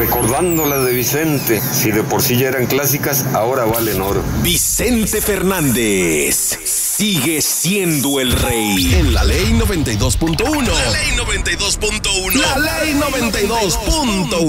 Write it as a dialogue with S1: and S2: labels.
S1: recordando las de Vicente. Si de por sí ya eran clásicas, ahora valen oro.
S2: Vicente Fernández sigue siendo el rey. En la ley 92.1. La ley 92.1. La ley 92.1.